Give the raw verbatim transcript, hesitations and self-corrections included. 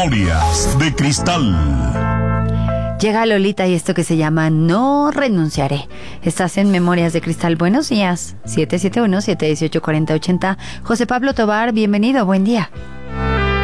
Memorias de Cristal. Llega Lolita y esto que se llama No Renunciaré. Estás en Memorias de Cristal. Buenos días. siete siete uno, siete uno ocho, cuatro cero ocho cero. José Pablo Tobar, bienvenido. Buen día.